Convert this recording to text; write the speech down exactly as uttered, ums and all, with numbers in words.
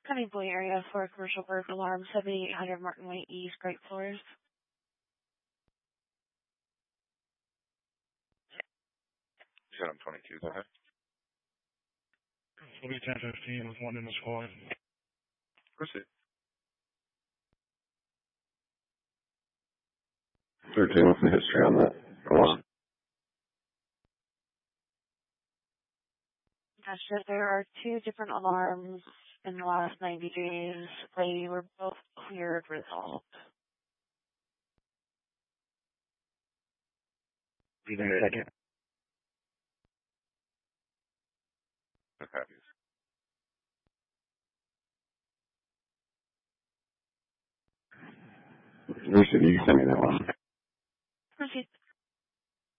County Boy area for commercial burglar alarm seventy-eight hundred Martin Way East, Great Floors. seven twenty-two, go ahead. It'll be ten fifteen with one in the squad. Proceed. thirteen, what's the history on that alarm? Gotcha. There are two different alarms in the last ninety days. They were both cleared resolved. Be there in a second. Okay. Lucy, you send me that one. Proceed.